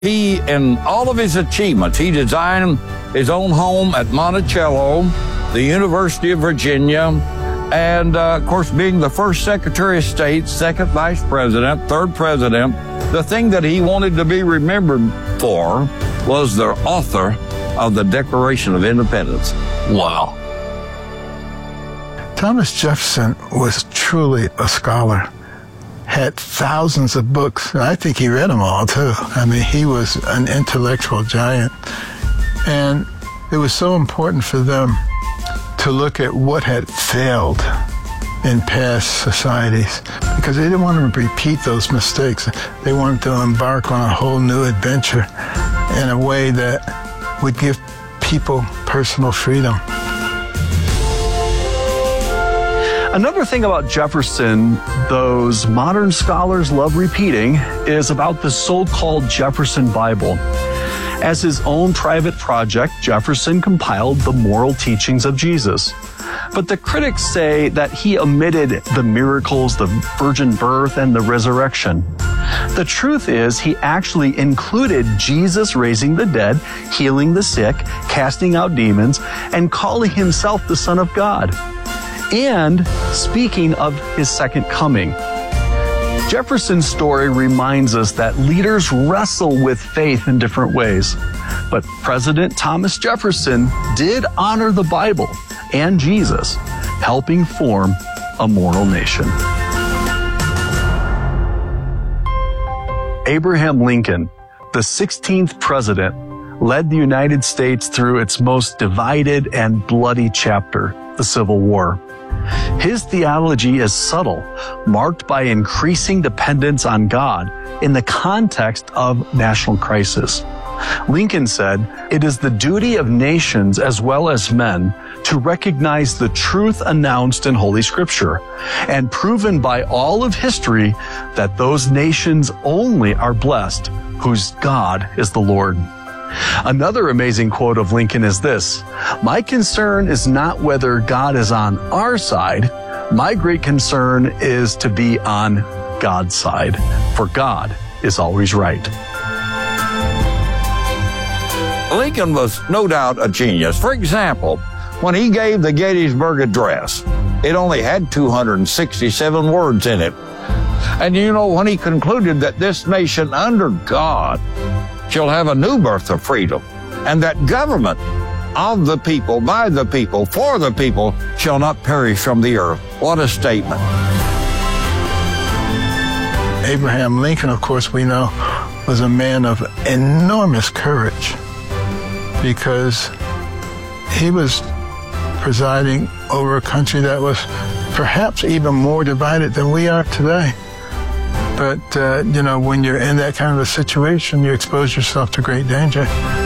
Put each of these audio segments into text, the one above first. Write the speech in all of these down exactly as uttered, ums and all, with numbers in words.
He, in all of his achievements, he designed his own home at Monticello, the University of Virginia, and, uh, of course, being the first Secretary of State, second Vice President, third President, the thing that he wanted to be remembered for was the author of the Declaration of Independence. Wow. Thomas Jefferson was truly a scholar, had thousands of books, and I think he read them all, too. I mean, he was an intellectual giant, and it was so important for them to look at what had failed in past societies, because they didn't want to repeat those mistakes. They wanted to embark on a whole new adventure in a way that would give people personal freedom. Another thing about Jefferson, those modern scholars love repeating, is about the so-called Jefferson Bible. As his own private project, Jefferson compiled the moral teachings of Jesus. But the critics say that he omitted the miracles, the virgin birth, and the resurrection. The truth is, he actually included Jesus raising the dead, healing the sick, casting out demons, and calling himself the Son of God, and speaking of his second coming. Jefferson's story reminds us that leaders wrestle with faith in different ways. But President Thomas Jefferson did honor the Bible and Jesus, helping form a moral nation. Abraham Lincoln, the sixteenth president, led the United States through its most divided and bloody chapter, the Civil War. His theology is subtle, marked by increasing dependence on God in the context of national crisis. Lincoln said, "It is the duty of nations as well as men to recognize the truth announced in Holy Scripture and proven by all of history that those nations only are blessed whose God is the Lord." Another amazing quote of Lincoln is this: "My concern is not whether God is on our side. My great concern is to be on God's side, for God is always right." Lincoln was no doubt a genius. For example, when he gave the Gettysburg Address, it only had two hundred sixty-seven words in it. And you know, when he concluded that this nation under God shall have a new birth of freedom, and that government of the people, by the people, for the people, shall not perish from the earth. What a statement. Abraham Lincoln, of course, we know, was a man of enormous courage, because he was presiding over a country that was perhaps even more divided than we are today. But, uh, you know, when you're in that kind of a situation, you expose yourself to great danger.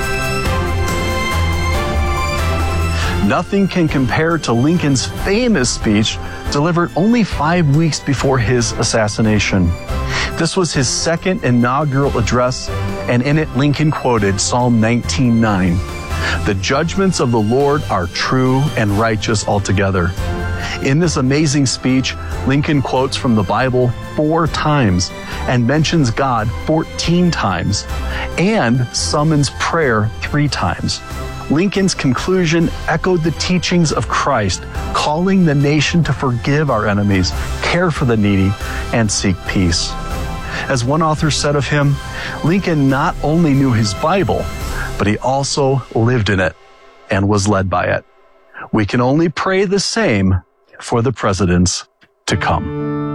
Nothing can compare to Lincoln's famous speech delivered only five weeks before his assassination. This was his second inaugural address, and in it Lincoln quoted Psalm nineteen nine. "The judgments of the Lord are true and righteous altogether." In this amazing speech, Lincoln quotes from the Bible four times and mentions God fourteen times and summons prayer three times. Lincoln's conclusion echoed the teachings of Christ, calling the nation to forgive our enemies, care for the needy, and seek peace. As one author said of him, Lincoln not only knew his Bible, but he also lived in it and was led by it. We can only pray the same for the presidents to come.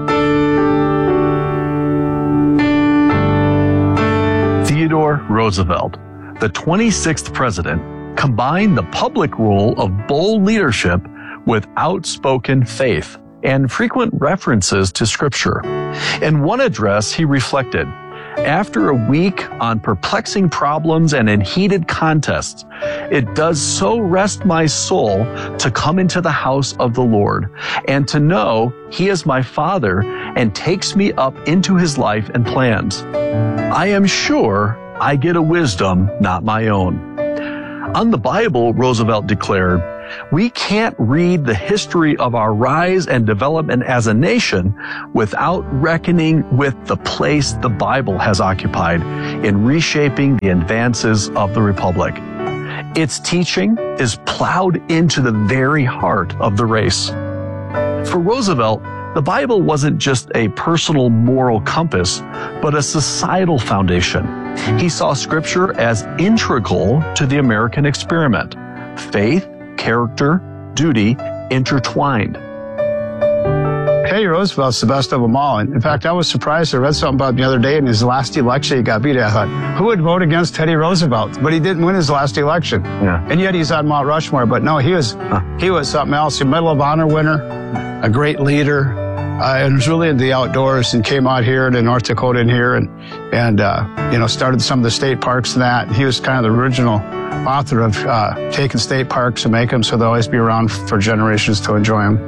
Theodore Roosevelt, the twenty-sixth president, combined the public role of bold leadership with outspoken faith and frequent references to Scripture. In one address, he reflected, "After a week on perplexing problems and in heated contests, it does so rest my soul to come into the house of the Lord and to know He is my Father and takes me up into His life and plans. I am sure I get a wisdom not my own." On the Bible, Roosevelt declared, "We can't read the history of our rise and development as a nation without reckoning with the place the Bible has occupied in reshaping the advances of the Republic. Its teaching is plowed into the very heart of the race. For Roosevelt, the Bible wasn't just a personal moral compass, but a societal foundation. He saw Scripture as integral to the American experiment. Faith, character, duty intertwined. Teddy Roosevelt's the best of them all. And in fact, I was surprised. I read something about him the other day in his last election. He got beat. I thought, who would vote against Teddy Roosevelt? But he didn't win his last election. Yeah. And yet he's on Mount Rushmore. But no, he was huh. he was something else. A Medal of Honor winner, a great leader, uh, and was really into the outdoors. And came out here to North Dakota and here, and and uh, you know started some of the state parks and that. He was kind of the original author of uh, taking state parks and make them so they'll always be around for generations to enjoy them.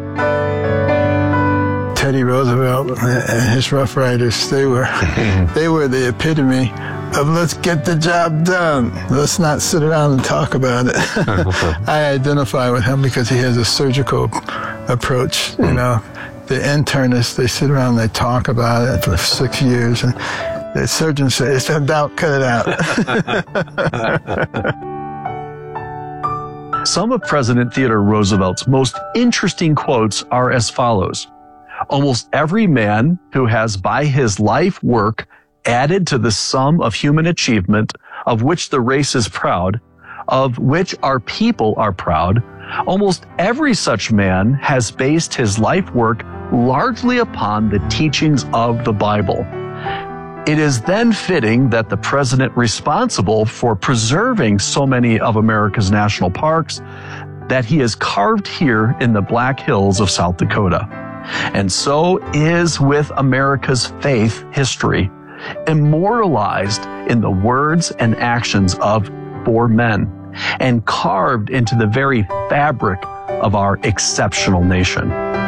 Teddy Roosevelt and his Rough Riders, they were they were the epitome of let's get the job done. Let's not sit around and talk about it. I identify with him because he has a surgical approach. You know, the internists, they sit around and they talk about it for six years, and the surgeons say, it's a doubt, cut it out. Some of President Theodore Roosevelt's most interesting quotes are as follows. Almost every man who has by his life work added to the sum of human achievement, of which the race is proud, of which our people are proud, almost every such man has based his life work largely upon the teachings of the Bible. It is then fitting that the president responsible for preserving so many of America's national parks, that he is carved here in the Black Hills of South Dakota. And so is with America's faith history, immortalized in the words and actions of four men, and carved into the very fabric of our exceptional nation.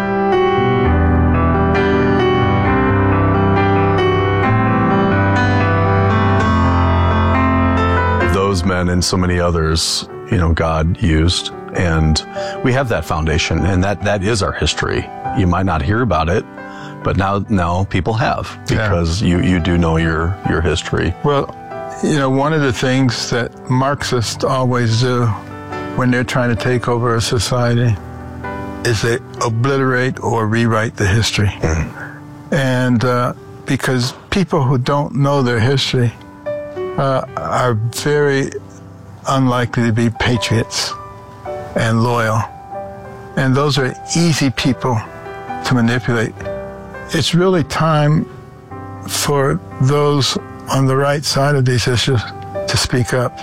Those men and so many others, you know, God used, and we have that foundation, and that, that is our history. You might not hear about it, but now, now people have, because yeah. you, you do know your, your history. Well, you know, one of the things that Marxists always do when they're trying to take over a society is they obliterate or rewrite the history. Mm. And uh, because people who don't know their history uh, are very unlikely to be patriots and loyal. And those are easy people to manipulate. It's really time for those on the right side of these issues to speak up.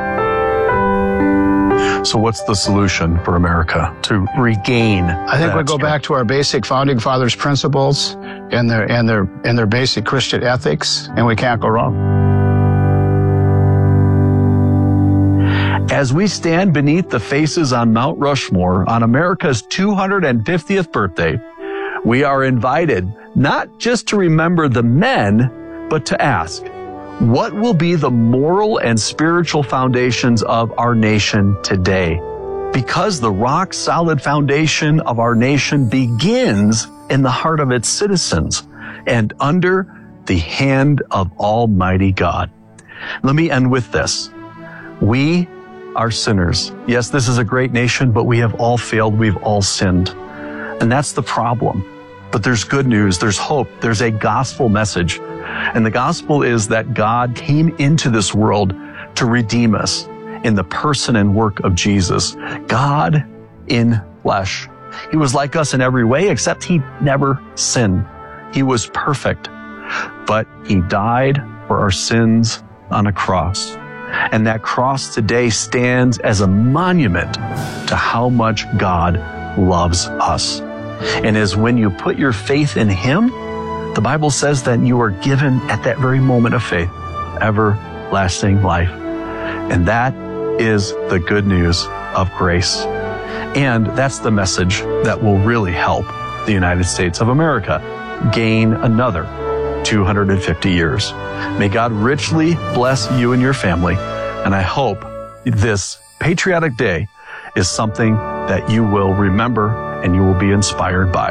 So what's the solution for America to regain? I think we go back to our basic founding fathers' principles and their and their and their basic Christian ethics, and we can't go wrong. As we stand beneath the faces on Mount Rushmore on America's two hundred fiftieth birthday, we are invited not just to remember the men, but to ask, what will be the moral and spiritual foundations of our nation today? Because the rock-solid foundation of our nation begins in the heart of its citizens and under the hand of Almighty God. Let me end with this. We are sinners. Yes, this is a great nation, but we have all failed. We've all sinned. And that's the problem. But there's good news. There's hope. There's a gospel message. And the gospel is that God came into this world to redeem us in the person and work of Jesus. God in flesh. He was like us in every way, except he never sinned. He was perfect. But he died for our sins on a cross. And that cross today stands as a monument to how much God loves us. And as when you put your faith in him, the Bible says that you are given at that very moment of faith, everlasting life. And that is the good news of grace. And that's the message that will really help the United States of America gain another two hundred fifty years. May God richly bless you and your family. And I hope this patriotic day is something that you will remember and you will be inspired by.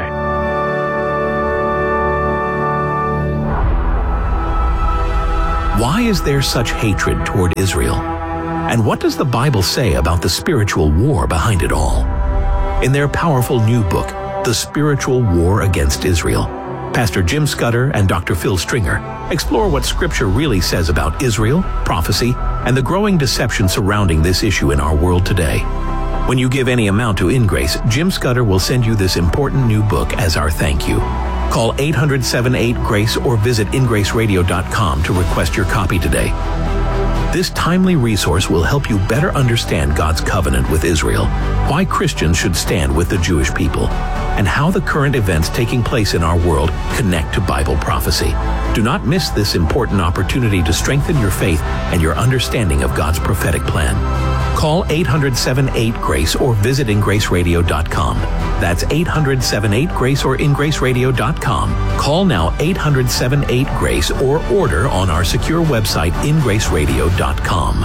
Why is there such hatred toward Israel? And what does the Bible say about the spiritual war behind it all? In their powerful new book, The Spiritual War Against Israel, Pastor Jim Scudder and Doctor Phil Stringer explore what Scripture really says about Israel, prophecy, and the growing deception surrounding this issue in our world today. When you give any amount to InGrace, Jim Scudder will send you this important new book as our thank you. Call eight hundred, seven eight, GRACE or visit in grace radio dot com to request your copy today. This timely resource will help you better understand God's covenant with Israel, why Christians should stand with the Jewish people, and how the current events taking place in our world connect to Bible prophecy. Do not miss this important opportunity to strengthen your faith and your understanding of God's prophetic plan. Call eight hundred, seven eight, GRACE or visit in grace radio dot com. That's eight hundred, seven eight, GRACE or in grace radio dot com. Call now eight hundred, seven eight, GRACE or order on our secure website in grace radio dot com.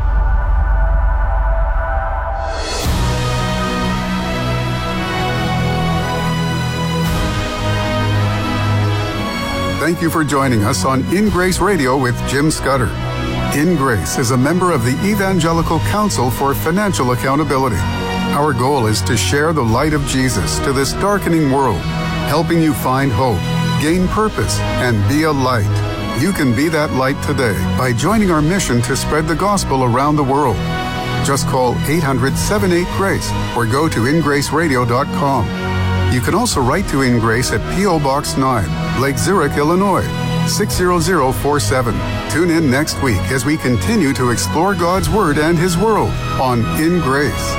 Thank you for joining us on In Grace Radio with Jim Scudder. In Grace is a member of the Evangelical Council for Financial Accountability. Our goal is to share the light of Jesus to this darkening world, helping you find hope, gain purpose, and be a light. You can be that light today by joining our mission to spread the gospel around the world. Just call eight hundred, seven eight, GRACE or go to in grace radio dot com. You can also write to In Grace at P O Box nine, Lake Zurich, Illinois, six zero zero four seven. Tune in next week as we continue to explore God's Word and His world on In Grace.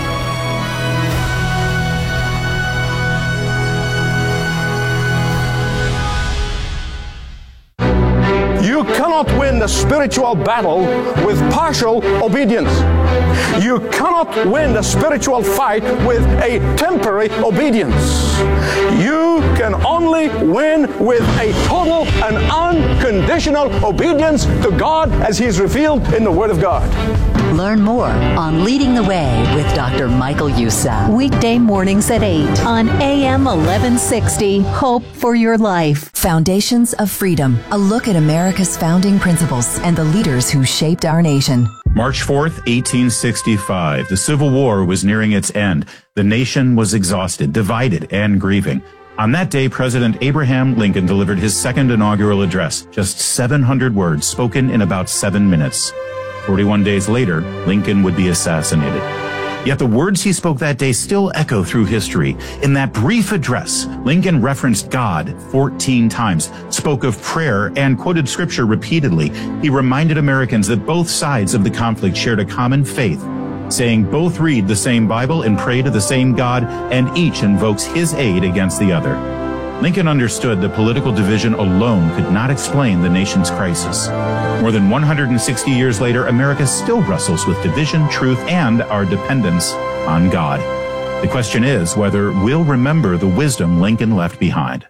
You cannot win the spiritual battle with partial obedience. You cannot win the spiritual fight with a temporary obedience. You can only win with a total and unconditional obedience to God as He is revealed in the Word of God. Learn more on Leading the Way with Doctor Michael Youssef. Weekday mornings at eight on A M eleven sixty. Hope for your life. Foundations of Freedom. A look at America's founding principles and the leaders who shaped our nation. March fourth, eighteen sixty-five. The Civil War was nearing its end. The nation was exhausted, divided, and grieving. On that day, President Abraham Lincoln delivered his second inaugural address, just seven hundred words spoken in about seven minutes. forty-one days later, Lincoln would be assassinated. Yet the words he spoke that day still echo through history. In that brief address, Lincoln referenced God fourteen times, spoke of prayer, and quoted scripture repeatedly. He reminded Americans that both sides of the conflict shared a common faith, saying both read the same Bible and pray to the same God, and each invokes His aid against the other. Lincoln understood that political division alone could not explain the nation's crisis. More than one hundred sixty years later, America still wrestles with division, truth, and our dependence on God. The question is whether we'll remember the wisdom Lincoln left behind.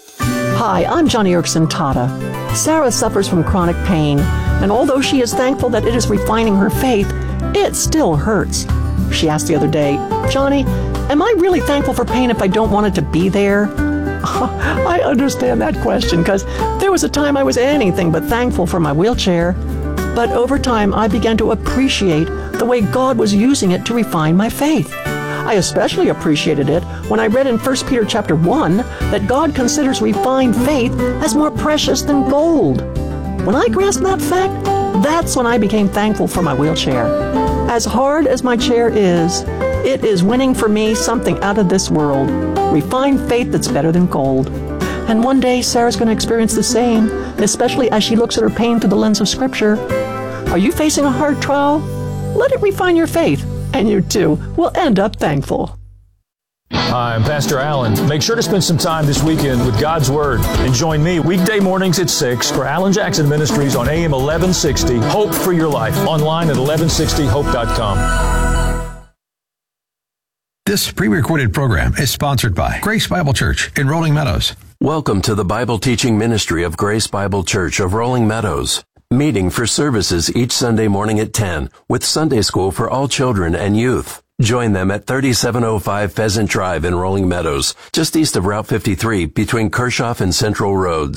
Hi, I'm Johnny Erkson Tata. Sarah suffers from chronic pain, and although she is thankful that it is refining her faith, it still hurts. She asked the other day, Johnny, am I really thankful for pain if I don't want it to be there? I understand that question because there was a time I was anything but thankful for my wheelchair. But over time, I began to appreciate the way God was using it to refine my faith. I especially appreciated it when I read in First Peter chapter one that God considers refined faith as more precious than gold. When I grasped that fact, that's when I became thankful for my wheelchair. As hard as my chair is, it is winning for me something out of this world. Refined faith that's better than gold. And one day, Sarah's going to experience the same, especially as she looks at her pain through the lens of Scripture. Are you facing a hard trial? Let it refine your faith, and you too will end up thankful. Hi, I'm Pastor Allen. Make sure to spend some time this weekend with God's Word and join me weekday mornings at six for Alan Jackson Ministries on A M eleven sixty. Hope for your life. Online at eleven sixty hope dot com. This pre-recorded program is sponsored by Grace Bible Church in Rolling Meadows. Welcome to the Bible teaching ministry of Grace Bible Church of Rolling Meadows. Meeting for services each Sunday morning at ten with Sunday school for all children and youth. Join them at thirty-seven oh five Pheasant Drive in Rolling Meadows, just east of Route fifty-three between Kershaw and Central Roads.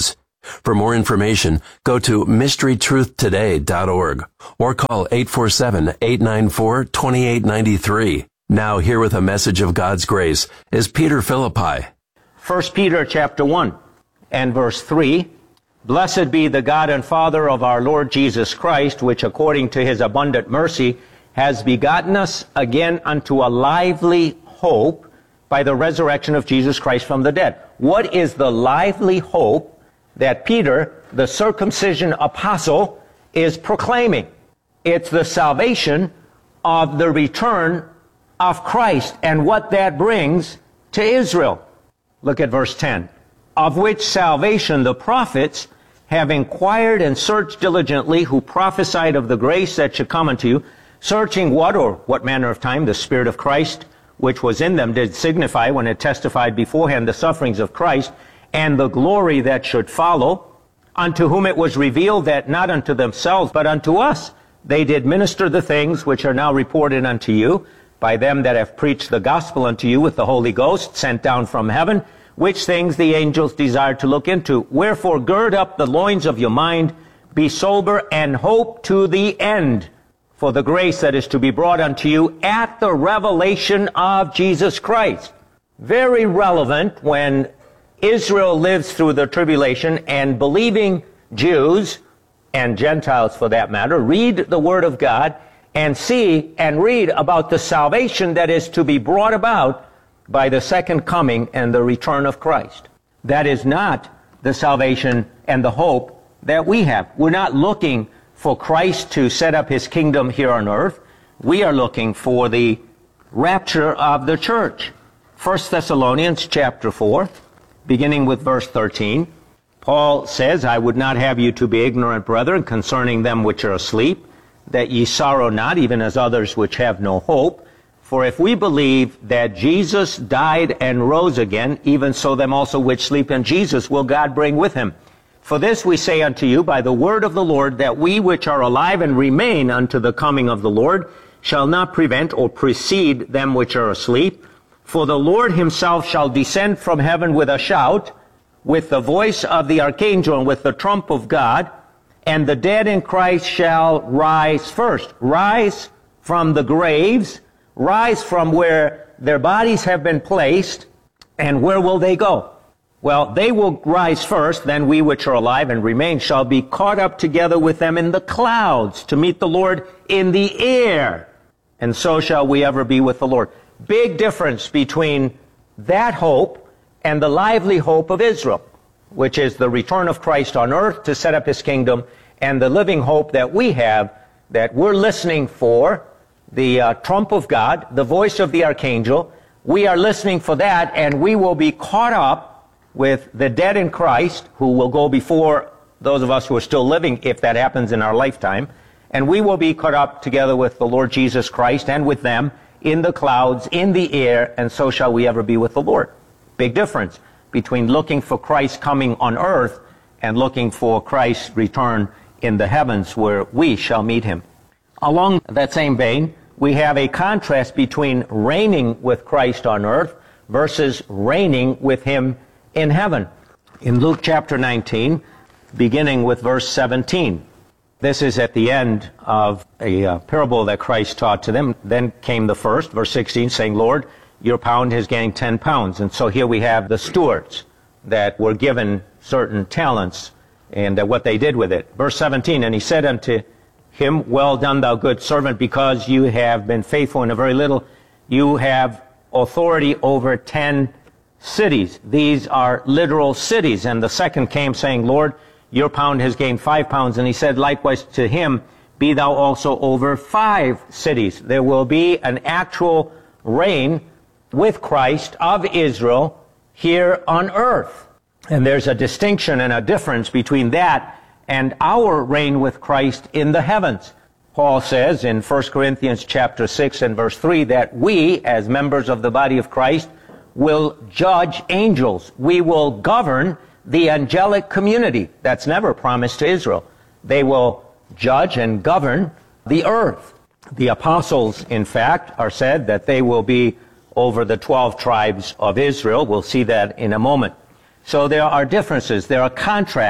For more information, go to mystery truth today dot org or call eight four seven, eight nine four, two eight nine three. Now here with a message of God's grace is Peter Philippi. First Peter chapter one and verse three. Blessed be the God and Father of our Lord Jesus Christ, which according to his abundant mercy has begotten us again unto a lively hope by the resurrection of Jesus Christ from the dead. What is the lively hope that Peter, the circumcision apostle, is proclaiming? It's the salvation of the return of Christ and what that brings to Israel. Look at verse ten. Of which salvation the prophets have inquired and searched diligently, who prophesied of the grace that should come unto you, searching what or what manner of time the Spirit of Christ which was in them did signify when it testified beforehand the sufferings of Christ and the glory that should follow, unto whom it was revealed that not unto themselves but unto us they did minister the things which are now reported unto you by them that have preached the gospel unto you with the Holy Ghost sent down from heaven, which things the angels desired to look into. Wherefore gird up the loins of your mind, be sober, and hope to the end for the grace that is to be brought unto you at the revelation of Jesus Christ. Very relevant when Israel lives through the tribulation, and believing Jews and Gentiles for that matter read the Word of God and see and read about the salvation that is to be brought about by the second coming and the return of Christ. That is not the salvation and the hope that we have. We're not looking for Christ to set up his kingdom here on earth. We are looking for the rapture of the church. First Thessalonians chapter four, beginning with verse thirteen, Paul says, I would not have you to be ignorant, brethren, concerning them which are asleep, that ye sorrow not, even as others which have no hope. For if we believe that Jesus died and rose again, even so them also which sleep in Jesus will God bring with him. For this we say unto you by the word of the Lord, that we which are alive and remain unto the coming of the Lord shall not prevent or precede them which are asleep. For the Lord himself shall descend from heaven with a shout, with the voice of the archangel, and with the trump of God, and the dead in Christ shall rise first. Rise from the graves, rise from where their bodies have been placed, and where will they go? Well, they will rise first, then we which are alive and remain shall be caught up together with them in the clouds to meet the Lord in the air, and so shall we ever be with the Lord. Big difference between that hope and the lively hope of Israel, which is the return of Christ on earth to set up his kingdom, and the living hope that we have, that we're listening for, the uh, trump of God, the voice of the archangel. We are listening for that, and we will be caught up with the dead in Christ, who will go before those of us who are still living, if that happens in our lifetime, and we will be caught up together with the Lord Jesus Christ and with them in the clouds, in the air, and so shall we ever be with the Lord. Big difference between looking for Christ coming on earth and looking for Christ's return in the heavens, where we shall meet him. Along that same vein, we have a contrast between reigning with Christ on earth versus reigning with him in heaven. In Luke chapter nineteen, beginning with verse seventeen, this is at the end of a uh, parable that Christ taught to them. Then came the first, verse sixteen, saying, Lord, your pound has gained ten pounds. And so here we have the stewards that were given certain talents and uh, what they did with it. Verse seventeen, and he said unto him, well done, thou good servant, because you have been faithful in a very little, you have authority over ten cities. These are literal cities. And the second came, saying, Lord, your pound has gained five pounds. And he said likewise to him, be thou also over five cities. There will be an actual reign with Christ of Israel here on earth. And there's a distinction and a difference between that and our reign with Christ in the heavens. Paul says in First Corinthians chapter six and verse three that we, as members of the body of Christ, will judge angels. We will govern the angelic community. That's never promised to Israel. They will judge and govern the earth. The apostles, in fact, are said that they will be over the twelve tribes of Israel. We'll see that in a moment. So there are differences. There are contrasts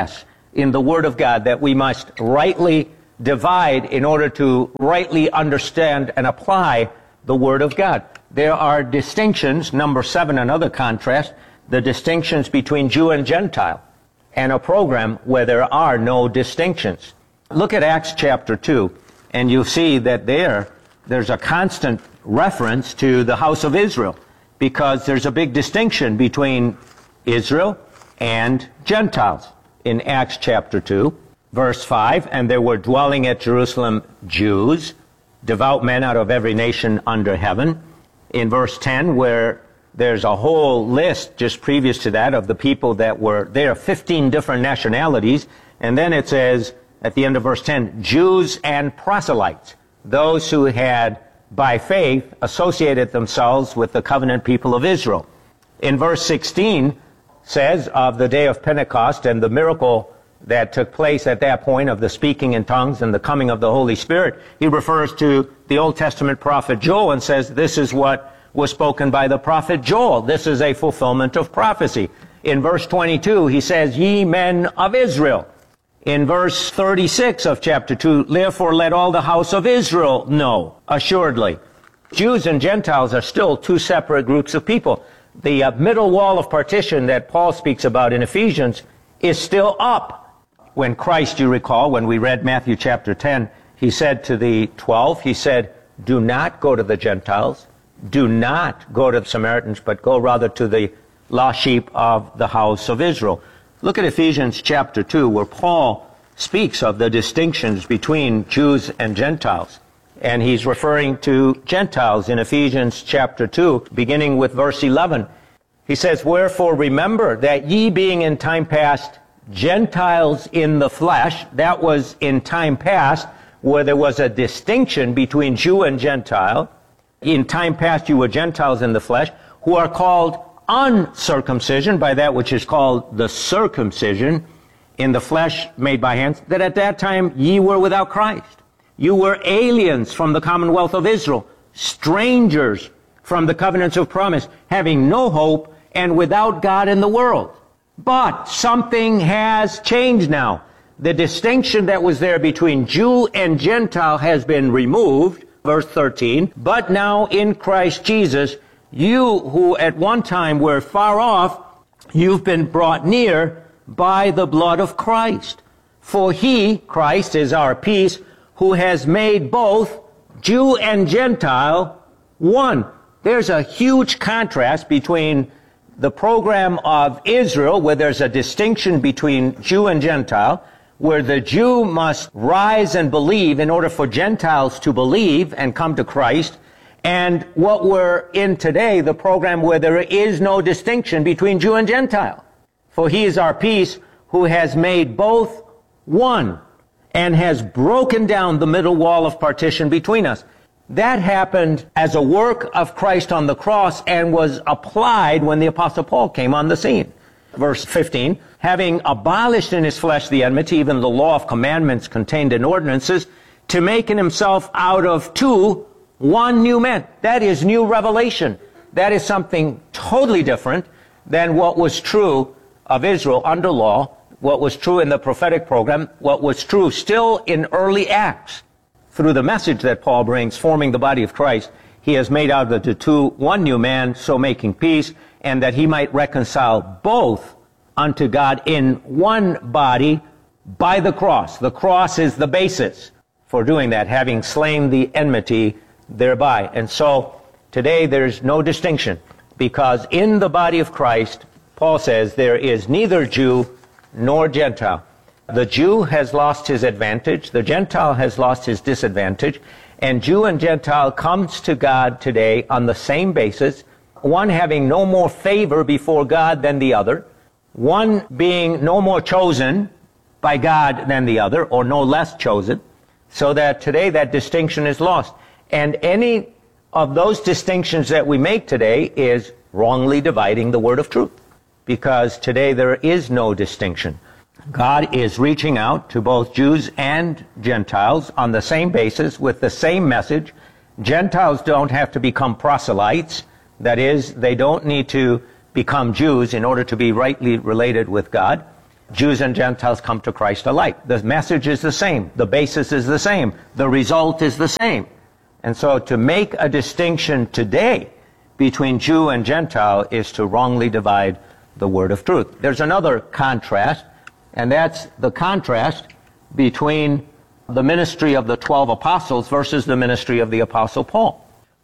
in the Word of God that we must rightly divide in order to rightly understand and apply the Word of God. There are distinctions, number seven, another contrast, the distinctions between Jew and Gentile, and a program where there are no distinctions. Look at Acts chapter two, and you'll see that there, there's a constant reference to the house of Israel, because there's a big distinction between Israel and Gentiles. In Acts chapter two, verse five, and there were dwelling at Jerusalem Jews, devout men out of every nation under heaven. In verse ten, where there's a whole list just previous to that of the people that were there, fifteen different nationalities, and then it says at the end of verse ten, Jews and proselytes, those who had by faith associated themselves with the covenant people of Israel. In verse sixteen says of the day of Pentecost and the miracle that took place at that point of the speaking in tongues and the coming of the Holy Spirit, he refers to the Old Testament prophet Joel and says this is what was spoken by the prophet Joel. This is a fulfillment of prophecy. In verse twenty-two, he says, ye men of Israel. In verse thirty-six of chapter two, therefore let all the house of Israel know, assuredly. Jews and Gentiles are still two separate groups of people. The uh, middle wall of partition that Paul speaks about in Ephesians is still up. When Christ, you recall, when we read Matthew chapter ten, he said to the twelve, he said, do not go to the Gentiles, do not go to the Samaritans, but go rather to the lost sheep of the house of Israel. Look at Ephesians chapter two, where Paul speaks of the distinctions between Jews and Gentiles. And he's referring to Gentiles in Ephesians chapter two, beginning with verse eleven. He says, wherefore remember that ye being in time past Gentiles in the flesh, that was in time past where there was a distinction between Jew and Gentile. In time past you were Gentiles in the flesh, who are called uncircumcision by that which is called the circumcision in the flesh made by hands, that at that time ye were without Christ. You were aliens from the commonwealth of Israel, strangers from the covenants of promise, having no hope and without God in the world. But something has changed now. The distinction that was there between Jew and Gentile has been removed, verse thirteen. But now in Christ Jesus, you who at one time were far off, you've been brought near by the blood of Christ. For he, Christ, is our peace, who has made both Jew and Gentile one. There's a huge contrast between the program of Israel, where there's a distinction between Jew and Gentile, where the Jew must rise and believe in order for Gentiles to believe and come to Christ, and what we're in today, the program where there is no distinction between Jew and Gentile. For he is our peace, who has made both one, and has broken down the middle wall of partition between us. That happened as a work of Christ on the cross and was applied when the Apostle Paul came on the scene. Verse fifteen, having abolished in his flesh the enmity, even the law of commandments contained in ordinances, to make in himself out of two one new man. That is new revelation. That is something totally different than what was true of Israel under law, what was true in the prophetic program, what was true still in early Acts. Through the message that Paul brings, forming the body of Christ, he has made out of the two one new man, so making peace, and that he might reconcile both unto God in one body by the cross. The cross is the basis for doing that, having slain the enmity thereby. And so today there's no distinction, because in the body of Christ, Paul says, there is neither Jew nor Gentile. The Jew has lost his advantage, the Gentile has lost his disadvantage, and Jew and Gentile comes to God today on the same basis, one having no more favor before God than the other, one being no more chosen by God than the other, or no less chosen, so that today that distinction is lost. And any of those distinctions that we make today is wrongly dividing the word of truth, because today there is no distinction. God is reaching out to both Jews and Gentiles on the same basis with the same message. Gentiles don't have to become proselytes. That is, they don't need to become Jews in order to be rightly related with God. Jews and Gentiles come to Christ alike. The message is the same. The basis is the same. The result is the same. And so to make a distinction today between Jew and Gentile is to wrongly divide the word of truth. There's another contrast, and that's the contrast between the ministry of the twelve apostles versus the ministry of the Apostle Paul.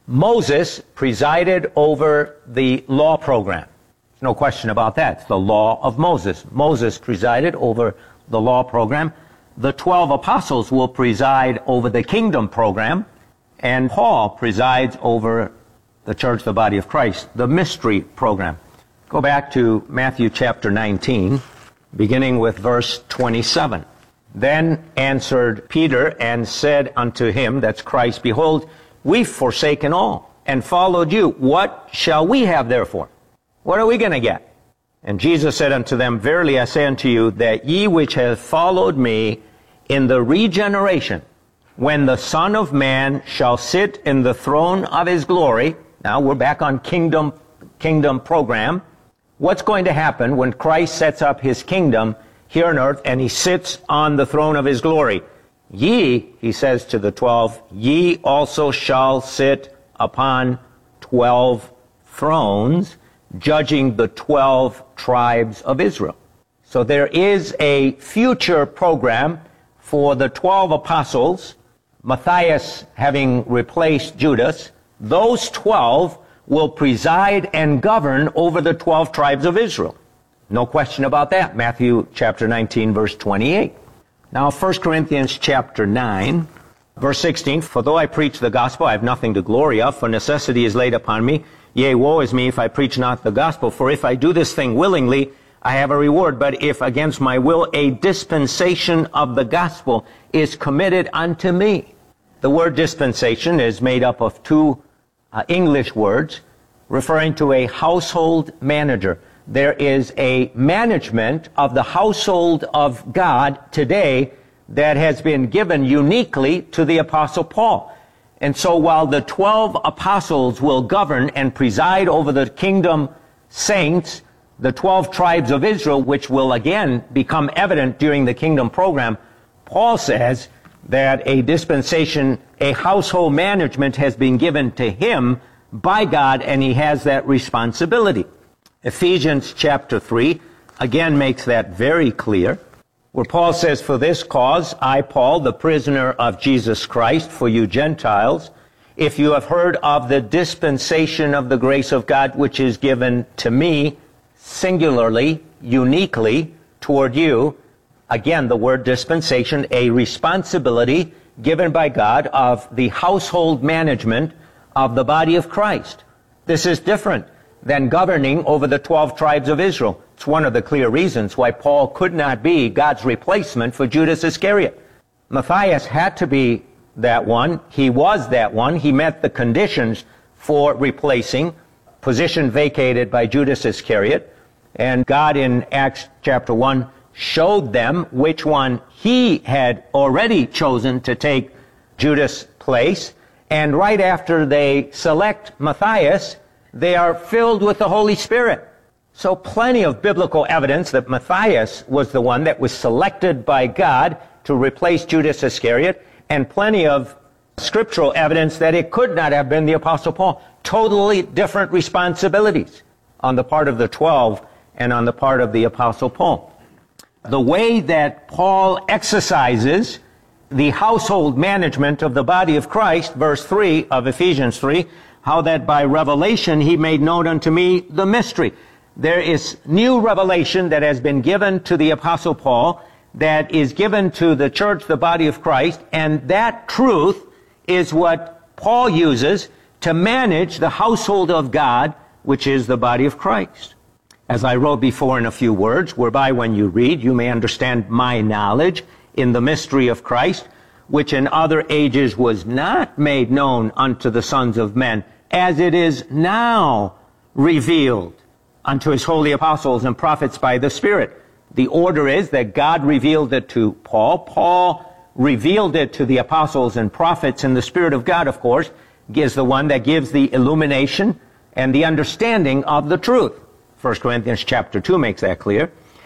Moses presided over the law program. No question about that. It's the law of Moses. Moses presided over the law program. The twelve apostles will preside over the kingdom program, and Paul presides over the church, the body of Christ, the mystery program. Go back to Matthew chapter nineteen, beginning with verse twenty-seven. Then answered Peter and said unto him, that's Christ, behold, we've forsaken all and followed you. What shall we have therefore? What are we going to get? And Jesus said unto them, verily I say unto you, that ye which have followed me in the regeneration, when the Son of Man shall sit in the throne of his glory. Now we're back on kingdom, kingdom program. What's going to happen when Christ sets up his kingdom here on earth and he sits on the throne of his glory? Ye, he says to the twelve, ye also shall sit upon twelve thrones, judging the twelve tribes of Israel. So there is a future program for the twelve apostles, Matthias having replaced Judas. Those twelve will preside and govern over the twelve tribes of Israel. No question about that. Matthew chapter nineteen, verse twenty-eight. Now, First Corinthians chapter nine, verse sixteen, for though I preach the gospel, I have nothing to glory of, for necessity is laid upon me. Yea, woe is me if I preach not the gospel, for if I do this thing willingly, I have a reward. But if against my will a dispensation of the gospel is committed unto me. The word dispensation is made up of two uh, English words referring to a household manager. There is a management of the household of God today that has been given uniquely to the Apostle Paul. And so while the twelve apostles will govern and preside over the kingdom saints, the twelve tribes of Israel, which will again become evident during the kingdom program, Paul says that a dispensation, a household management has been given to him by God, and he has that responsibility. Ephesians chapter three again makes that very clear, where Paul says, for this cause, I, Paul, the prisoner of Jesus Christ, for you Gentiles, if you have heard of the dispensation of the grace of God, which is given to me, singularly, uniquely, toward you. Again, the word dispensation, a responsibility given by God of the household management of the body of Christ. This is different than governing over the twelve tribes of Israel. It's one of the clear reasons why Paul could not be God's replacement for Judas Iscariot. Matthias had to be that one. He was that one. He met the conditions for replacing, position vacated by Judas Iscariot. And God in Acts chapter one showed them which one he had already chosen to take Judas' place. And right after they select Matthias, they are filled with the Holy Spirit. So plenty of biblical evidence that Matthias was the one that was selected by God to replace Judas Iscariot, and plenty of scriptural evidence that it could not have been the Apostle Paul. Totally different responsibilities on the part of the twelve and on the part of the Apostle Paul. The way that Paul exercises the household management of the body of Christ, verse three of Ephesians three, how that by revelation he made known unto me the mystery. There is new revelation that has been given to the Apostle Paul, that is given to the church, the body of Christ, and that truth is what Paul uses to manage the household of God, which is the body of Christ. As I wrote before in a few words, whereby when you read, you may understand my knowledge in the mystery of Christ, which in other ages was not made known unto the sons of men, as it is now revealed unto his holy apostles and prophets by the Spirit. The order is that God revealed it to Paul. Paul revealed it to the apostles and prophets, and the Spirit of God, of course, is the one that gives the illumination and the understanding of the truth. First Corinthians chapter two makes that clear.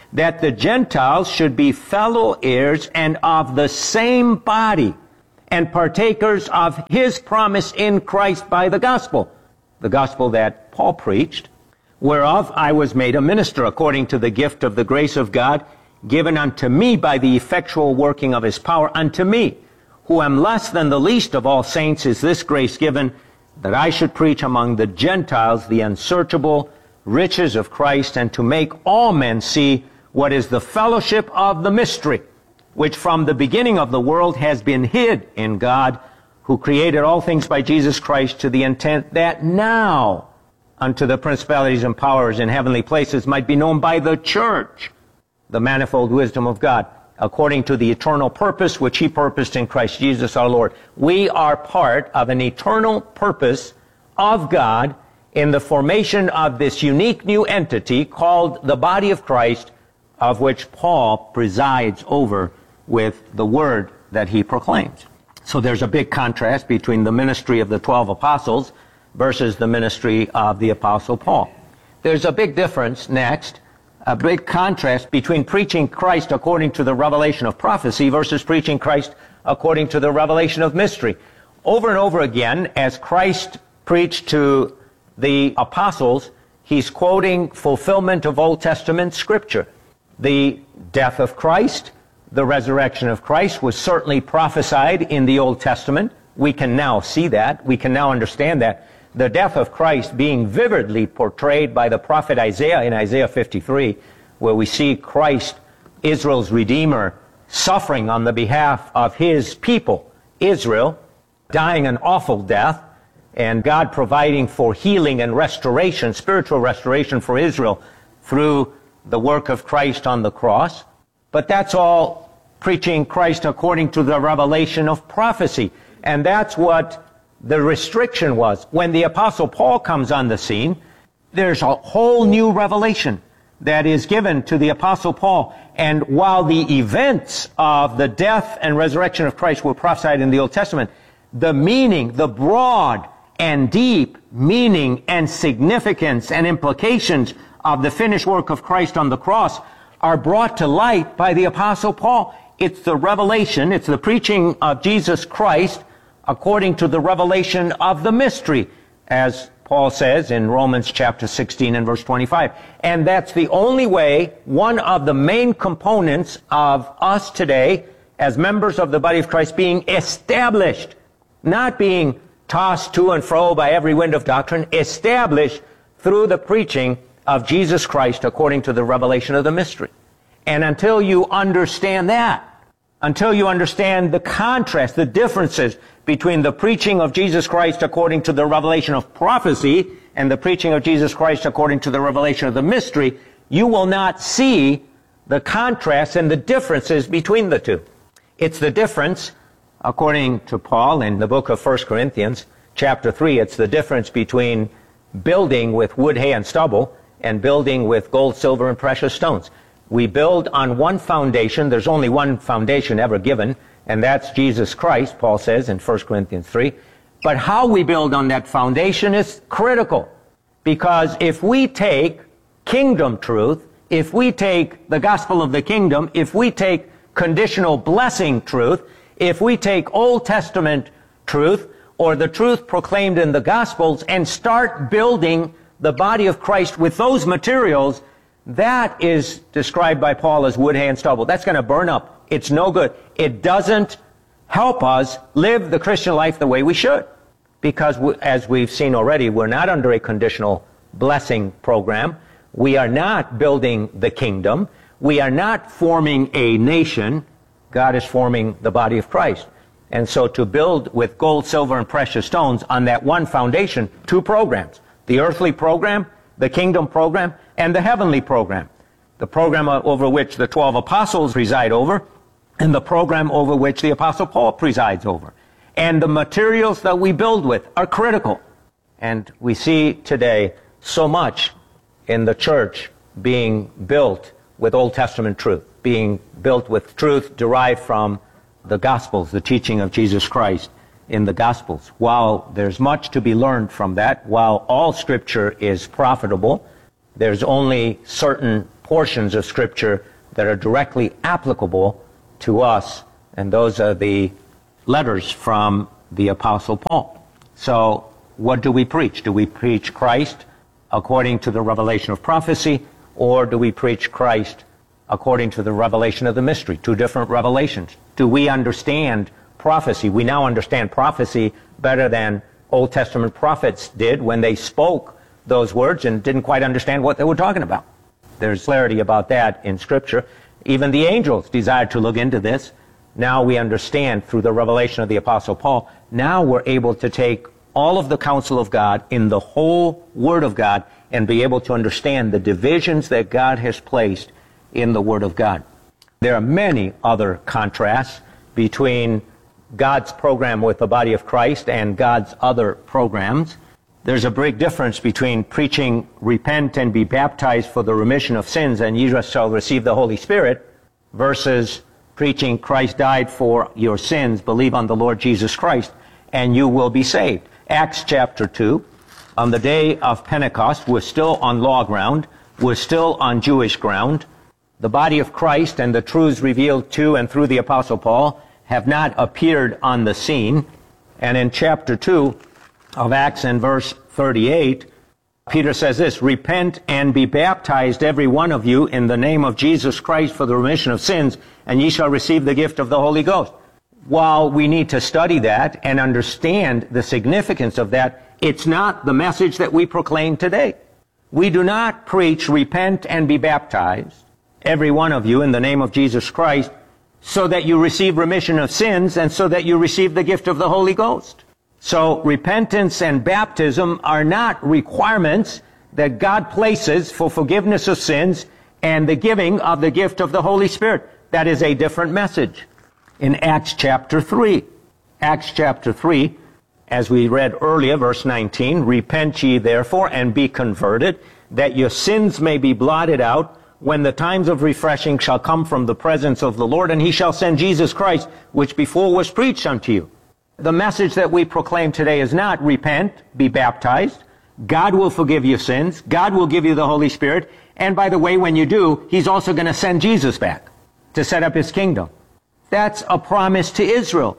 that the Gentiles should be fellow heirs and of the same body, and partakers of his promise in Christ by the gospel, the gospel that Paul preached, whereof I was made a minister according to the gift of the grace of God given unto me by the effectual working of his power. Unto me, who am less than the least of all saints, is this grace given, that I should preach among the Gentiles the unsearchable riches of Christ, and to make all men see what is the fellowship of the mystery, which from the beginning of the world has been hid in God, who created all things by Jesus Christ, to the intent that now unto the principalities and powers in heavenly places might be known by the church the manifold wisdom of God, according to the eternal purpose which he purposed in Christ Jesus our Lord. We are part of an eternal purpose of God in the formation of this unique new entity called the body of Christ, of which Paul presides over with the word that he proclaims. So there's a big contrast between the ministry of the twelve apostles versus the ministry of the apostle Paul. There's a big difference next, a big contrast between preaching Christ according to the revelation of prophecy versus preaching Christ according to the revelation of mystery. Over and over again, as Christ preached to the apostles, he's quoting fulfillment of Old Testament scripture. The death of Christ, the resurrection of Christ was certainly prophesied in the Old Testament. We can now see that. We can now understand that. The death of Christ being vividly portrayed by the prophet Isaiah in Isaiah fifty-three, where we see Christ, Israel's Redeemer, suffering on the behalf of his people, Israel, dying an awful death, and God providing for healing and restoration, spiritual restoration for Israel through the work of Christ on the cross. But that's all preaching Christ according to the revelation of prophecy. And that's what the restriction was. When the Apostle Paul comes on the scene, there's a whole new revelation that is given to the Apostle Paul. And while the events of the death and resurrection of Christ were prophesied in the Old Testament, the meaning, the broad and deep meaning and significance and implications of the finished work of Christ on the cross are brought to light by the Apostle Paul. It's the revelation, it's the preaching of Jesus Christ according to the revelation of the mystery, as Paul says in Romans chapter sixteen and verse twenty-five. And that's the only way, one of the main components of us today as members of the body of Christ being established, not being tossed to and fro by every wind of doctrine, established through the preaching of Jesus Christ according to the revelation of the mystery. And until you understand that, until you understand the contrast, the differences between the preaching of Jesus Christ according to the revelation of prophecy and the preaching of Jesus Christ according to the revelation of the mystery, you will not see the contrast and the differences between the two. It's the difference, according to Paul in the book of First Corinthians, chapter three, it's the difference between building with wood, hay, and stubble and building with gold, silver, and precious stones. We build on one foundation. There's only one foundation ever given, and that's Jesus Christ, Paul says in First Corinthians three. But how we build on that foundation is critical, because if we take kingdom truth, if we take the gospel of the kingdom, if we take conditional blessing truth, if we take Old Testament truth or the truth proclaimed in the Gospels and start building the body of Christ with those materials, that is described by Paul as wood, hay, and stubble. That's going to burn up. It's no good. It doesn't help us live the Christian life the way we should. Because, we, as we've seen already, we're not under a conditional blessing program. We are not building the kingdom. We are not forming a nation. God is forming the body of Christ. And so to build with gold, silver, and precious stones on that one foundation, two programs, the earthly program, the kingdom program, and the heavenly program. The program over which the twelve apostles preside over, and the program over which the apostle Paul presides over. And the materials that we build with are critical. And we see today so much in the church being built with Old Testament truth, being built with truth derived from the Gospels, the teaching of Jesus Christ in the Gospels. While there's much to be learned from that, while all Scripture is profitable, there's only certain portions of Scripture that are directly applicable to us, and those are the letters from the Apostle Paul. So what do we preach? Do we preach Christ according to the revelation of prophecy, or do we preach Christ according to the revelation of the mystery? Two different revelations. Do we understand prophecy? We now understand prophecy better than Old Testament prophets did when they spoke those words and didn't quite understand what they were talking about. There's clarity about that in Scripture. Even the angels desired to look into this. Now we understand through the revelation of the Apostle Paul. Now we're able to take all of the counsel of God in the whole Word of God and be able to understand the divisions that God has placed in the Word of God. There are many other contrasts between God's program with the body of Christ and God's other programs. There's a big difference between preaching, repent and be baptized for the remission of sins, and ye shall receive the Holy Spirit, versus preaching Christ died for your sins, believe on the Lord Jesus Christ, and you will be saved. Acts chapter two, on the day of Pentecost, we're still on law ground, we're still on Jewish ground. The body of Christ and the truths revealed to and through the Apostle Paul have not appeared on the scene. And in chapter two of Acts and verse thirty-eight, Peter says this, repent and be baptized every one of you in the name of Jesus Christ for the remission of sins, and ye shall receive the gift of the Holy Ghost. While we need to study that and understand the significance of that, it's not the message that we proclaim today. We do not preach repent and be baptized, every one of you in the name of Jesus Christ, so that you receive remission of sins and so that you receive the gift of the Holy Ghost. So repentance and baptism are not requirements that God places for forgiveness of sins and the giving of the gift of the Holy Spirit. That is a different message. In Acts chapter three, Acts chapter three, as we read earlier, verse nineteen, repent ye therefore and be converted, that your sins may be blotted out, when the times of refreshing shall come from the presence of the Lord, and he shall send Jesus Christ, which before was preached unto you. The message that we proclaim today is not repent, be baptized. God will forgive your sins. God will give you the Holy Spirit. And by the way, when you do, he's also going to send Jesus back to set up his kingdom. That's a promise to Israel.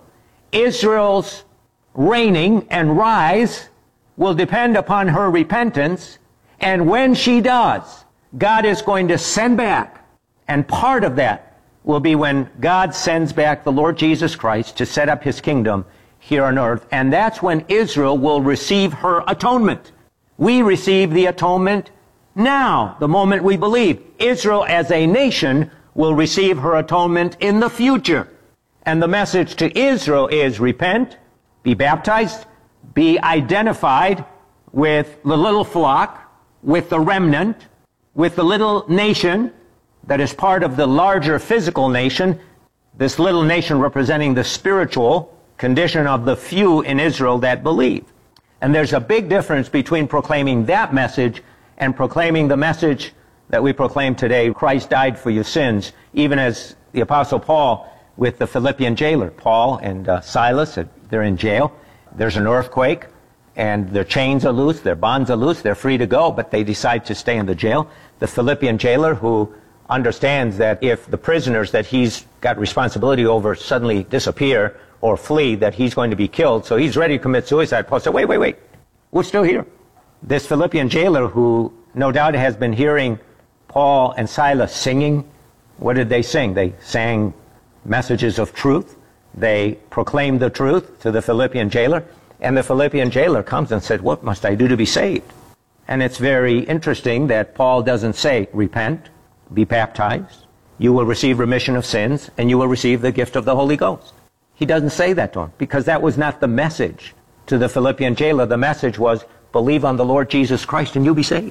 Israel's reigning and rise will depend upon her repentance. And when she does, God is going to send back. And part of that will be when God sends back the Lord Jesus Christ to set up his kingdom here on earth, and that's when Israel will receive her atonement. We receive the atonement now, the moment we believe. Israel as a nation will receive her atonement in the future. And the message to Israel is repent, be baptized, be identified with the little flock, with the remnant, with the little nation that is part of the larger physical nation, this little nation representing the spiritual condition of the few in Israel that believe. And there's a big difference between proclaiming that message and proclaiming the message that we proclaim today, Christ died for your sins, even as the Apostle Paul with the Philippian jailer. Paul and uh, Silas, they're in jail. There's an earthquake, and their chains are loose, their bonds are loose, they're free to go, but they decide to stay in the jail. The Philippian jailer, who understands that if the prisoners that he's got responsibility over suddenly disappear or flee, that he's going to be killed, so he's ready to commit suicide. Paul said, wait, wait, wait, we're still here. This Philippian jailer, who no doubt has been hearing Paul and Silas singing, what did they sing? They sang messages of truth. They proclaimed the truth to the Philippian jailer, and the Philippian jailer comes and said, what must I do to be saved? And it's very interesting that Paul doesn't say, repent, be baptized, you will receive remission of sins, and you will receive the gift of the Holy Ghost. He doesn't say that to him, because that was not the message to the Philippian jailer. The message was, believe on the Lord Jesus Christ and you'll be saved.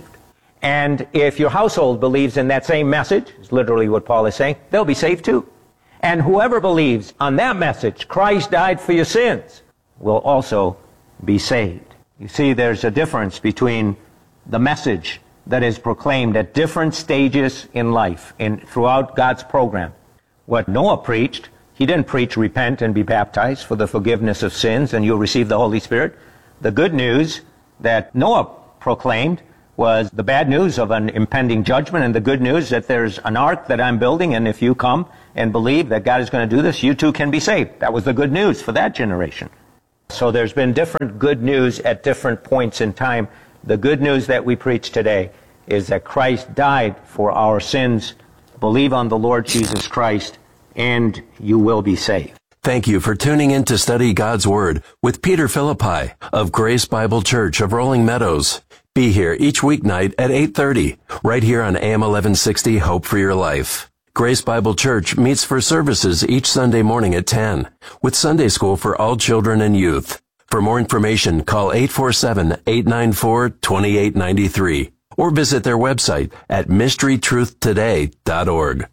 And if your household believes in that same message, is literally what Paul is saying, they'll be saved too. And whoever believes on that message, Christ died for your sins, will also be saved. You see, there's a difference between the message that is proclaimed at different stages in life, in throughout God's program. What Noah preached, he didn't preach repent and be baptized for the forgiveness of sins and you'll receive the Holy Spirit. The good news that Noah proclaimed was the bad news of an impending judgment and the good news that there's an ark that I'm building, and if you come and believe that God is going to do this, you too can be saved. That was the good news for that generation. So there's been different good news at different points in time. The good news that we preach today is that Christ died for our sins. Believe on the Lord Jesus Christ, and you will be saved. Thank you for tuning in to study God's Word with Peter Philippi of Grace Bible Church of Rolling Meadows. Be here each weeknight at eight thirty, right here on A M eleven sixty, Hope for Your Life. Grace Bible Church meets for services each Sunday morning at ten, with Sunday school for all children and youth. For more information, call eight four seven, eight nine four, two eight nine three or visit their website at mystery truth today dot org.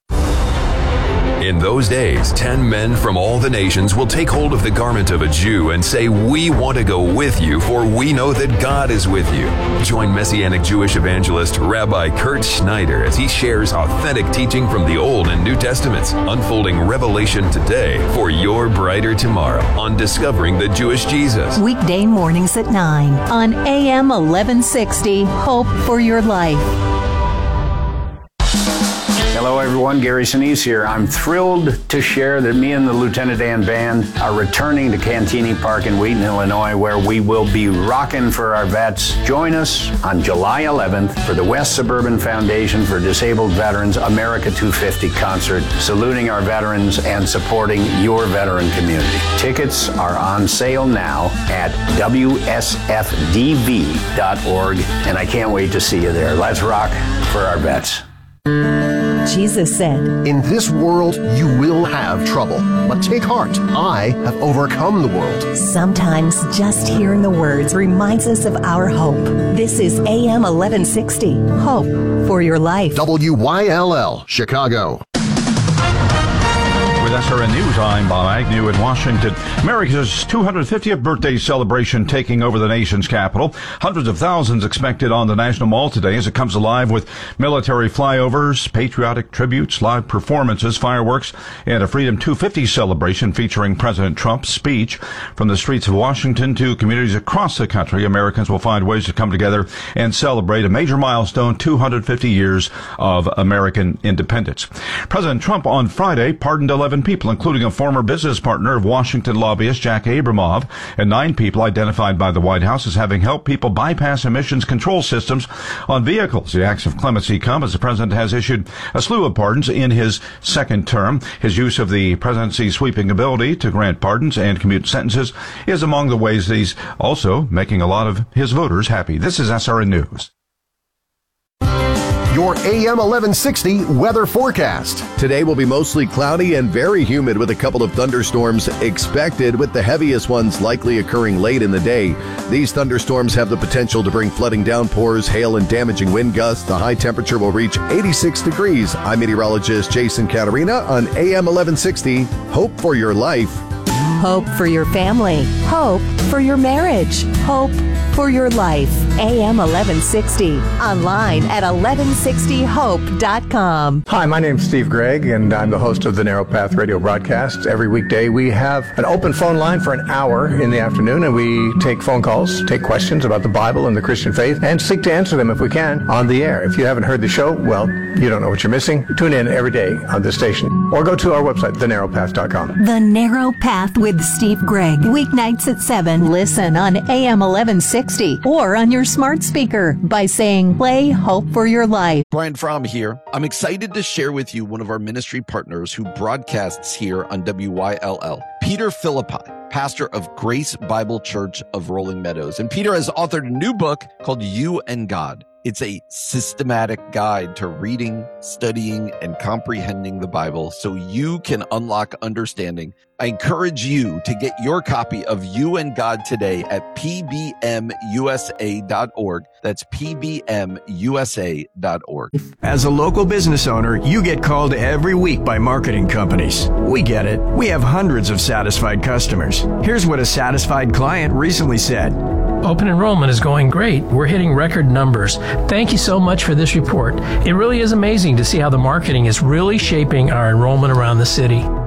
In those days, ten men from all the nations will take hold of the garment of a Jew and say, "We want to go with you, for we know that God is with you." Join Messianic Jewish evangelist Rabbi Kurt Schneider as he shares authentic teaching from the Old and New Testaments, unfolding revelation today for your brighter tomorrow on Discovering the Jewish Jesus. Weekday mornings at nine on A M eleven sixty, Hope for Your Life. Hello everyone, Gary Sinise here. I'm thrilled to share that me and the Lieutenant Dan Band are returning to Cantini Park in Wheaton, Illinois, where we will be rocking for our vets. Join us on July eleventh for the West Suburban Foundation for Disabled Veterans America two fifty concert, saluting our veterans and supporting your veteran community. Tickets are on sale now at W S F D V dot org, and I can't wait to see you there. Let's rock for our vets. Jesus said, "In this world you will have trouble, but take heart. I have overcome the world." Sometimes just hearing the words reminds us of our hope. This is A M eleven sixty, Hope for Your Life. W Y L L, Chicago. With S R N News, I'm Bob Agnew in Washington. America's two hundred fiftieth birthday celebration taking over the nation's capital. Hundreds of thousands expected on the National Mall today as it comes alive with military flyovers, patriotic tributes, live performances, fireworks, and a Freedom two fifty celebration featuring President Trump's speech. From the streets of Washington to communities across the country, Americans will find ways to come together and celebrate a major milestone, two hundred fifty years of American independence. President Trump on Friday pardoned eleven people, including a former business partner of Washington lobbyist Jack Abramoff, and nine people identified by the White House as having helped people bypass emissions control systems on vehicles. The acts of clemency come as the president has issued a slew of pardons in his second term. His use of the presidency's sweeping ability to grant pardons and commute sentences is among the ways that he's also making a lot of his voters happy. This is S R N News. Your A M eleven sixty weather forecast. Today will be mostly cloudy and very humid with a couple of thunderstorms expected, with the heaviest ones likely occurring late in the day. These thunderstorms have the potential to bring flooding downpours, hail, and damaging wind gusts. The high temperature will reach eighty-six degrees. I'm meteorologist Jason Caterina on A M eleven sixty. Hope for your life. Hope for your family. Hope for your marriage. Hope for your life. A M eleven sixty. Online at eleven sixty hope dot com. Hi, my name's Steve Gregg, and I'm the host of the Narrow Path radio broadcast. Every weekday we have an open phone line for an hour in the afternoon, and we take phone calls, take questions about the Bible and the Christian faith, and seek to answer them if we can on the air. If you haven't heard the show, well, you don't know what you're missing. Tune in every day on this station, or go to our website, the narrow path dot com. The Narrow Path with Steve Gregg. Weeknights at seven. Listen on A M eleven sixty or on your smart speaker by saying, play Hope for Your Life. Brian Fromm here. I'm excited to share with you one of our ministry partners who broadcasts here on W Y L L, Peter Philippi, pastor of Grace Bible Church of Rolling Meadows. And Peter has authored a new book called You and God. It's a systematic guide to reading, studying, and comprehending the Bible so you can unlock understanding. I encourage you to get your copy of You and God today at P B M U S A dot org. That's P B M U S A dot org. As a local business owner, you get called every week by marketing companies. We get it. We have hundreds of satisfied customers. Here's what a satisfied client recently said. Open enrollment is going great. We're hitting record numbers. Thank you so much for this report. It really is amazing to see how the marketing is really shaping our enrollment around the city.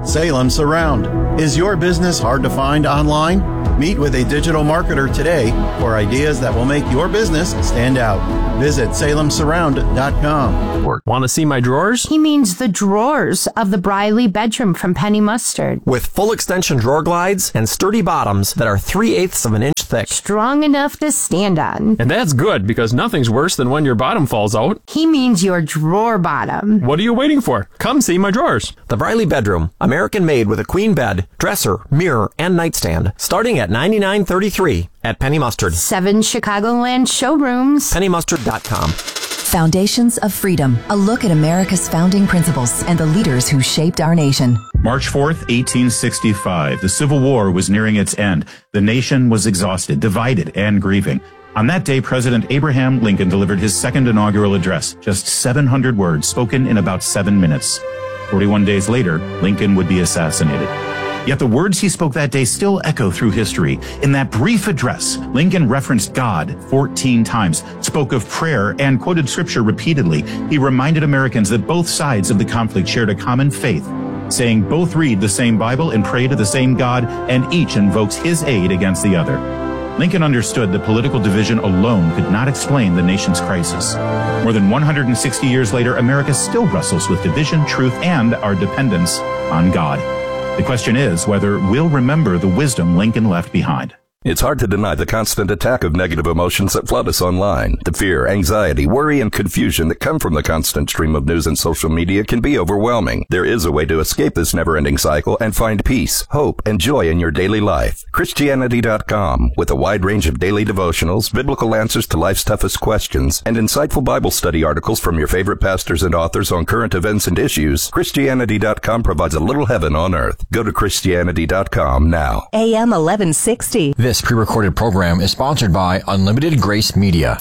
Salem Surround. Is your business hard to find online? Meet with a digital marketer today for ideas that will make your business stand out. Visit salem surround dot com. Want to see my drawers? He means the drawers of the Briley bedroom from Penny Mustard. With full extension drawer glides and sturdy bottoms that are three-eighths of an inch thick. Strong enough to stand on. And that's good, because nothing's worse than when your bottom falls out. He means your drawer bottom. What are you waiting for? Come see my drawers. The Briley bedroom, American made with a queen bed, dresser, mirror, and nightstand, starting at ninety-nine thirty-three at Penny Mustard. Seven Chicagoland showrooms. penny mustard dot com. Foundations of Freedom, a look at America's founding principles and the leaders who shaped our nation. March fourth, eighteen sixty-five. The Civil War was nearing its end. The nation was exhausted, divided, and grieving. On that day, President Abraham Lincoln delivered his second inaugural address, just seven hundred words spoken in about seven minutes. forty-one days later, Lincoln would be assassinated. Yet the words he spoke that day still echo through history. In that brief address, Lincoln referenced God fourteen times, spoke of prayer, and quoted scripture repeatedly. He reminded Americans that both sides of the conflict shared a common faith, saying both read the same Bible and pray to the same God, and each invokes his aid against the other. Lincoln understood that political division alone could not explain the nation's crisis. More than one hundred sixty years later, America still wrestles with division, truth, and our dependence on God. The question is whether we'll remember the wisdom Lincoln left behind. It's hard to deny the constant attack of negative emotions that flood us online. The fear, anxiety, worry, and confusion that come from the constant stream of news and social media can be overwhelming. There is a way to escape this never-ending cycle and find peace, hope, and joy in your daily life. Christianity dot com, with a wide range of daily devotionals, biblical answers to life's toughest questions, and insightful Bible study articles from your favorite pastors and authors on current events and issues, Christianity dot com provides a little heaven on earth. Go to Christianity dot com now. A M eleven sixty. This pre-recorded program is sponsored by Unlimited Grace Media.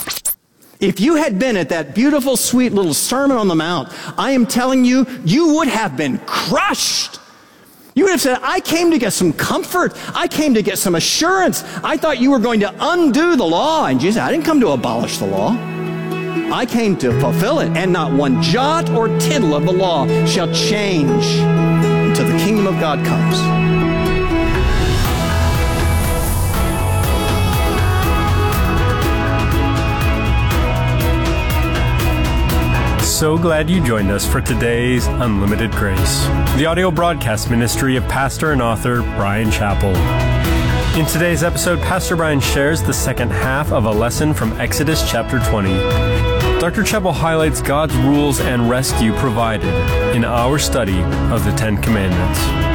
If you had been at that beautiful, sweet little Sermon on the Mount, I am telling you, you would have been crushed. You would have said, I came to get some comfort. I came to get some assurance. I thought you were going to undo the law. And Jesus said, I didn't come to abolish the law. I came to fulfill it. And not one jot or tittle of the law shall change until the kingdom of God comes. So glad you joined us for today's Unlimited Grace, the audio broadcast ministry of pastor and author Bryan Chapell. In today's episode, Pastor Bryan shares the second half of a lesson from Exodus chapter twenty. Doctor Chapell highlights God's rules and rescue provided in our study of the Ten Commandments.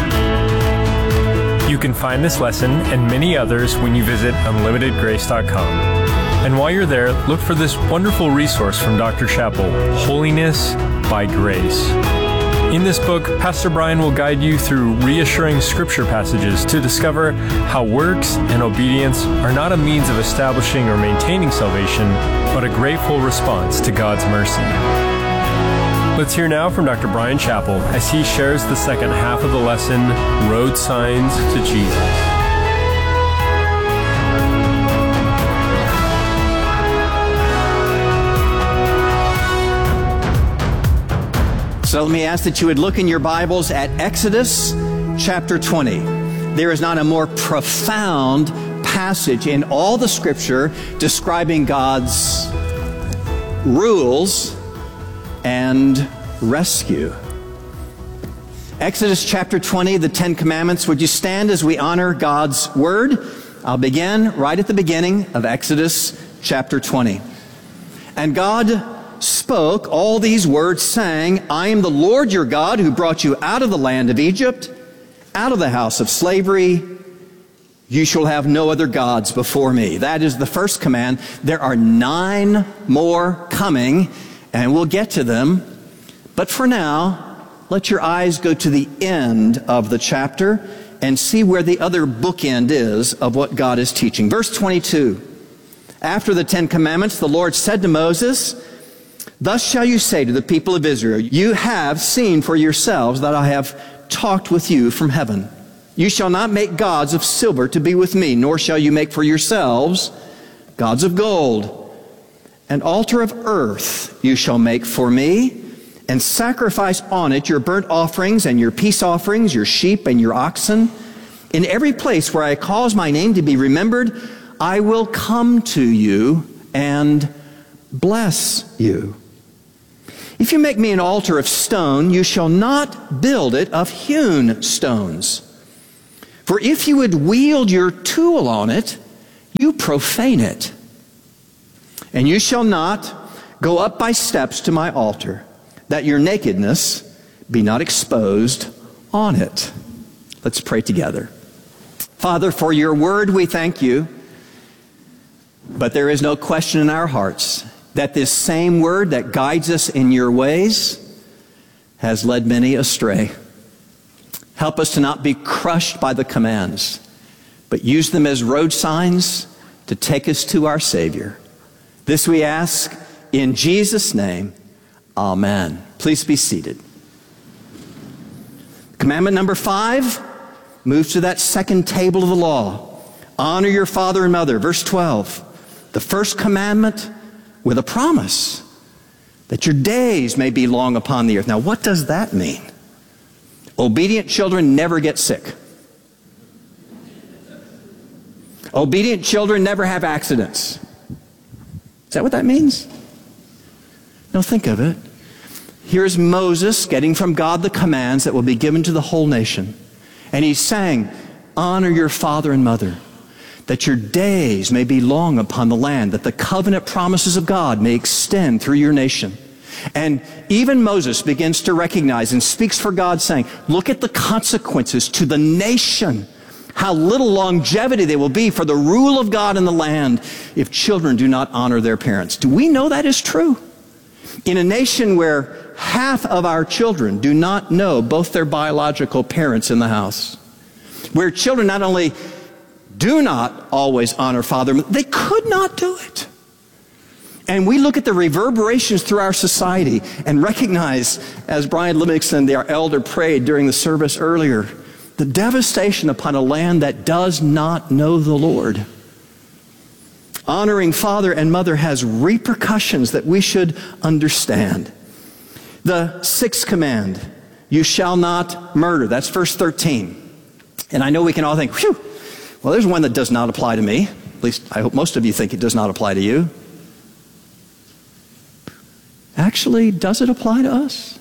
You can find this lesson and many others when you visit unlimited grace dot com. And while you're there, look for this wonderful resource from Doctor Chapell, Holiness by Grace. In this book, Pastor Bryan will guide you through reassuring scripture passages to discover how works and obedience are not a means of establishing or maintaining salvation, but a grateful response to God's mercy. Let's hear now from Doctor Bryan Chapell as he shares the second half of the lesson, Road Signs to Jesus. So let me ask that you would look in your Bibles at Exodus chapter twenty. There is not a more profound passage in all the Scripture describing God's rules and rescue. Exodus chapter twenty, the Ten Commandments. Would you stand as we honor God's Word? I'll begin right at the beginning of Exodus chapter twenty. And God spoke all these words, saying, I am the Lord your God who brought you out of the land of Egypt, out of the house of slavery. You shall have no other gods before me. That is the first command. There are nine more coming, and we'll get to them. But for now, let your eyes go to the end of the chapter and see where the other bookend is of what God is teaching. Verse twenty-two. After the Ten Commandments, the Lord said to Moses, Thus shall you say to the people of Israel, you have seen for yourselves that I have talked with you from heaven. You shall not make gods of silver to be with me, nor shall you make for yourselves gods of gold. An altar of earth you shall make for me, and sacrifice on it your burnt offerings and your peace offerings, your sheep and your oxen. In every place where I cause my name to be remembered, I will come to you and bless you. If you make me an altar of stone, you shall not build it of hewn stones. For if you would wield your tool on it, you profane it. And you shall not go up by steps to my altar, that your nakedness be not exposed on it. Let's pray together. Father, for your word we thank you, but there is no question in our hearts that this same word that guides us in your ways has led many astray. Help us to not be crushed by the commands, but use them as road signs to take us to our Savior. This we ask in Jesus' name. Amen. Please be seated. Commandment number five moves to that second table of the law. Honor your father and mother. Verse twelve. The first commandment with a promise that your days may be long upon the earth. Now, what does that mean? Obedient children never get sick. Obedient children never have accidents. Is that what that means? No, think of it. Here's Moses getting from God the commands that will be given to the whole nation. And he's saying, honor your father and mother, that your days may be long upon the land, that the covenant promises of God may extend through your nation. And even Moses begins to recognize and speaks for God, saying, look at the consequences to the nation, how little longevity there will be for the rule of God in the land if children do not honor their parents. Do we know that is true? In a nation where half of our children do not know both their biological parents in the house, where children not only do not always honor father, they could not do it. And we look at the reverberations through our society and recognize, as Brian Livingston, our elder, prayed during the service earlier, the devastation upon a land that does not know the Lord. Honoring father and mother has repercussions that we should understand. The sixth command, you shall not murder. That's verse thirteen. And I know we can all think, whew, well, there's one that does not apply to me. At least I hope most of you think it does not apply to you. Actually, does it apply to us?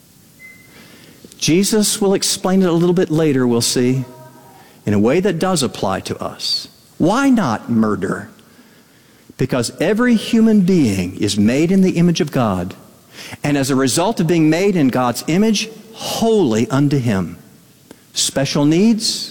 Jesus will explain it a little bit later, we'll see, in a way that does apply to us. Why not murder? Because every human being is made in the image of God, and as a result of being made in God's image, holy unto Him. Special needs,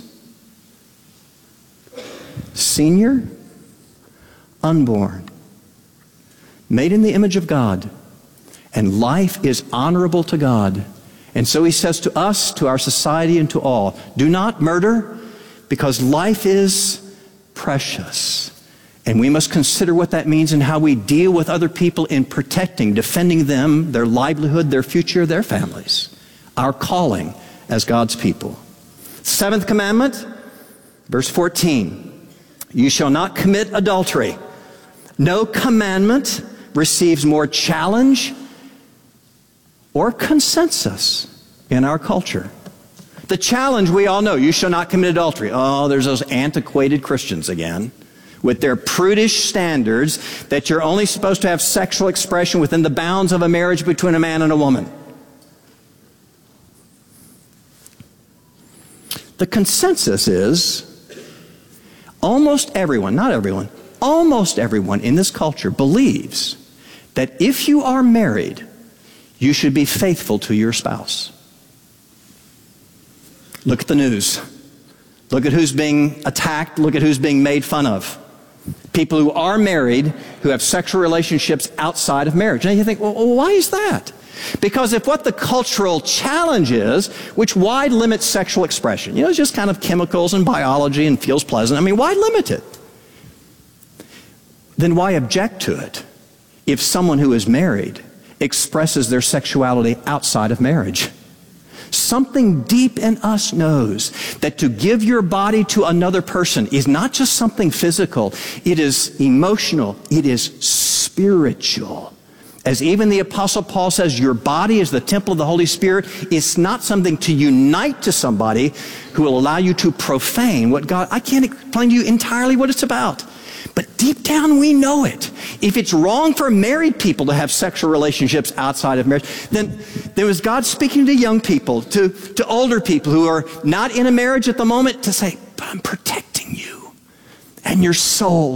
senior, unborn, made in the image of God, and life is honorable to God. And so He says to us, to our society, and to all, do not murder, because life is precious. And we must consider what that means and how we deal with other people in protecting, defending them, their livelihood, their future, their families. Our calling as God's people. Seventh commandment, verse fourteen. You shall not commit adultery. No commandment receives more challenge or consensus in our culture. The challenge we all know, you shall not commit adultery. Oh, there's those antiquated Christians again, with their prudish standards that you're only supposed to have sexual expression within the bounds of a marriage between a man and a woman. The consensus is almost everyone, not everyone, almost everyone in this culture believes that if you are married, you should be faithful to your spouse. Look at the news. Look at who's being attacked. Look at who's being made fun of. People who are married, who have sexual relationships outside of marriage. And you think, well, why is that? Because if what the cultural challenge is, which why limit sexual expression? You know, it's just kind of chemicals and biology and feels pleasant. I mean, why limit it? Then why object to it if someone who is married expresses their sexuality outside of marriage? Something deep in us knows that to give your body to another person is not just something physical. It is emotional. It is spiritual. as even the Apostle Paul says, your body is the temple of the Holy Spirit. It's not something to unite to somebody who will allow you to profane what God, I can't explain to you entirely what it's about. But deep down we know it. If it's wrong for married people to have sexual relationships outside of marriage, then there was God speaking to young people, to, to older people who are not in a marriage at the moment, to say, but I'm protecting you and your soul